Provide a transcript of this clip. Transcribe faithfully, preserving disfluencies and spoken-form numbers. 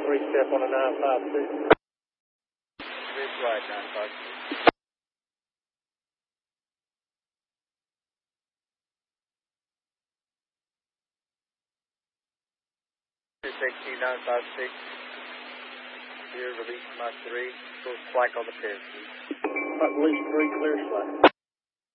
three step on a nine five six. Ridge right, nine five six. two sixteen, nine five six. Here, release my three. Go slack on the parachute. Release three, clear slack.